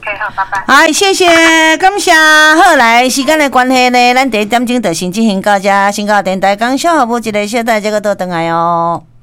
OK， 好，拜拜。 好，谢谢，感谢。好，来时间的关系呢，咱第一点钟就先进行到这，先到电台讲小服务一个小等，这个倒转来哦。